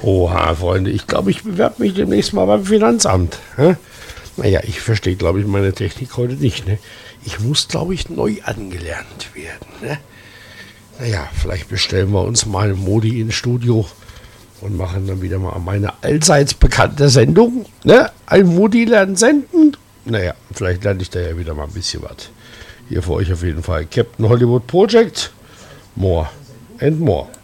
Oha, Freunde, ich glaube, ich bewerbe mich demnächst mal beim Finanzamt. Hä? Naja, ich verstehe, glaube ich, meine Technik heute nicht. Ne? Ich muss, glaube ich, neu angelernt werden. Ne? Naja, vielleicht bestellen wir uns mal einen Modi ins Studio und machen dann wieder mal meine allseits bekannte Sendung. Ne? Ein Modi lernt senden. Naja, vielleicht lerne ich da ja wieder mal ein bisschen was. Hier für euch auf jeden Fall Captain Hollywood Project. More and more.